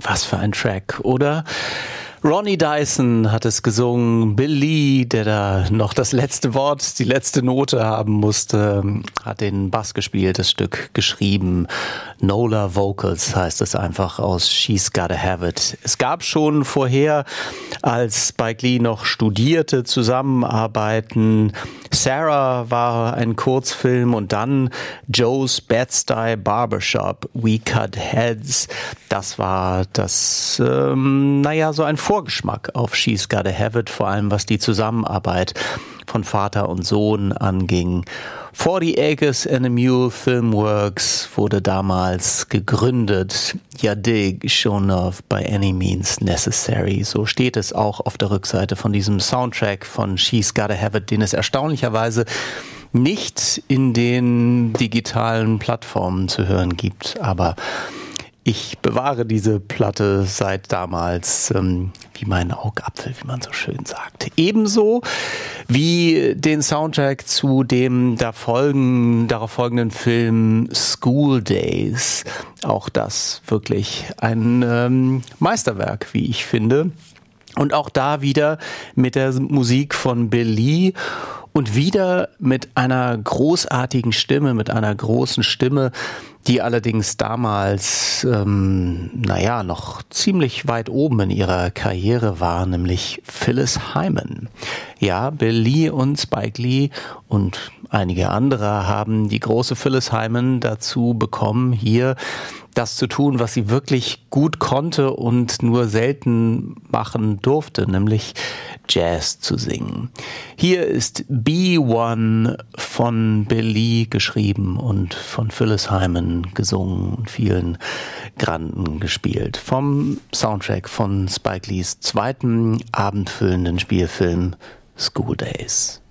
Was für ein Track, oder? Ronnie Dyson hat es gesungen, Bill Lee, der da noch das letzte Wort, die letzte Note haben musste, hat den Bass gespielt, das Stück geschrieben. Nola Vocals heißt es einfach aus She's Gotta Have It. Es gab schon vorher, als Spike Lee noch studierte, Zusammenarbeiten. Sarah war ein Kurzfilm und dann Joe's Bed-Stuy Barbershop, We Cut Heads. Das war das, so ein Vorgeschmack auf She's Gotta Have It, vor allem was die Zusammenarbeit von Vater und Sohn anging. 40 Acres and a Mule Filmworks wurde damals gegründet. Ya dig, shown off by any means necessary. So steht es auch auf der Rückseite von diesem Soundtrack von She's Gotta Have It, den es erstaunlicherweise nicht in den digitalen Plattformen zu hören gibt, aber ich bewahre diese Platte seit damals wie meinen Augapfel, wie man so schön sagt. Ebenso wie den Soundtrack zu dem darauf folgenden Film School Days. Auch das wirklich ein Meisterwerk, wie ich finde. Und auch da wieder mit der Musik von Bill Lee und wieder mit einer großartigen Stimme, mit einer großen Stimme, die allerdings damals, noch ziemlich weit oben in ihrer Karriere war, nämlich Phyllis Hyman. Ja, Bill Lee und Spike Lee und einige andere haben die große Phyllis Hyman dazu bekommen, hier das zu tun, was sie wirklich gut konnte und nur selten machen durfte, nämlich Jazz zu singen. Hier ist B1 von Bill Lee geschrieben und von Phyllis Hyman gesungen und vielen Granden gespielt. Vom Soundtrack von Spike Lees zweiten abendfüllenden Spielfilm School Days.